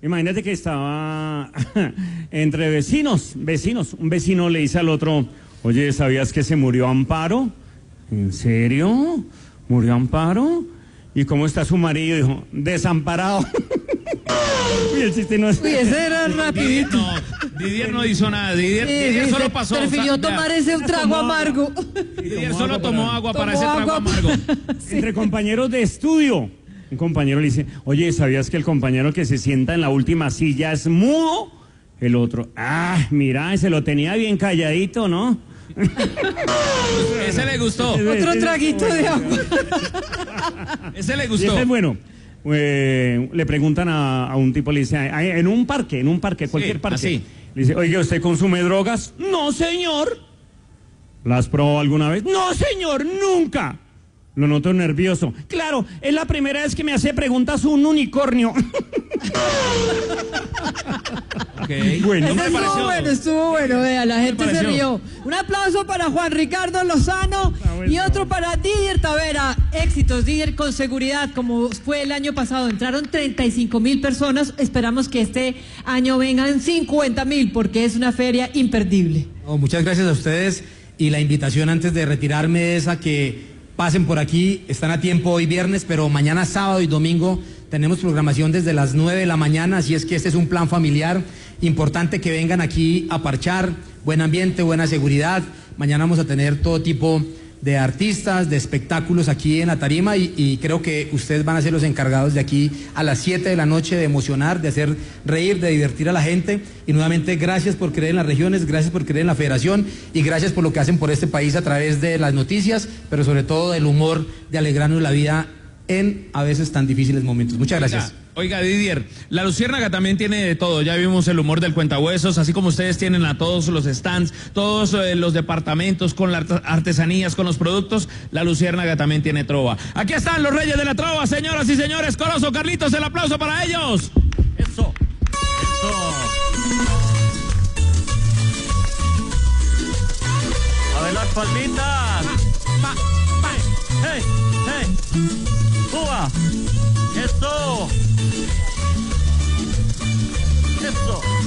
Imagínate que estaba entre vecinos. Un vecino le dice al otro, oye, ¿sabías que se murió Amparo? ¿En serio? ¿Murió Amparo? ¿Y cómo está su marido? Dijo, desamparado. Uy, el chiste no es... Uy, ese era rapidito. Didier no hizo nada. Didier solo pasó. Prefirió tomar ese un trago amargo. Didier solo tomó agua para ese trago amargo. Sí. Entre compañeros de estudio. Un compañero le dice, oye, ¿sabías que el compañero que se sienta en la última silla es mudo? El otro, mira, se lo tenía bien calladito, ¿no? Ese le gustó. Otro traguito de agua. Ese le Y gustó. este es bueno. Le preguntan a un tipo, le dice, en un parque, cualquier parque. Así. Le dice, oye, ¿usted consume drogas? No, señor. ¿Las probó alguna vez? No, señor, nunca. Lo noto nervioso. Claro, es la primera vez que me hace preguntas un unicornio. Okay. Bueno, Estuvo bueno, vea, la gente se rió. Un aplauso para Juan Ricardo Lozano y otro para Didier Tavera. Éxitos, Didier, con seguridad, como fue el año pasado. Entraron 35.000 personas. Esperamos que este año vengan 50.000 porque es una feria imperdible. Muchas gracias a ustedes y la invitación antes de retirarme es a que pasen por aquí. Están a tiempo hoy viernes, pero mañana sábado y domingo tenemos programación desde las 9 de la mañana, así es que este es un plan familiar. Importante que vengan aquí a parchar, buen ambiente, buena seguridad. Mañana vamos a tener todo tipo de artistas, de espectáculos aquí en la tarima y creo que ustedes van a ser los encargados de aquí a las 7 de la noche de emocionar, de hacer reír, de divertir a la gente. Y nuevamente gracias por creer en las regiones, gracias por creer en la federación y gracias por lo que hacen por este país a través de las noticias, pero sobre todo del humor, de alegrarnos la vida en a veces tan difíciles momentos. Muchas gracias. Oiga, Didier, la Luciérnaga también tiene de todo. Ya vimos el humor del cuentahuesos, así como ustedes tienen a todos los stands, todos los departamentos con las artesanías, con los productos. La Luciérnaga también tiene trova. Aquí están los reyes de la trova, señoras y señores. Corozo, Carlitos, el aplauso para ellos. Eso. A ver las palmitas. Hey. Cuba. Eso.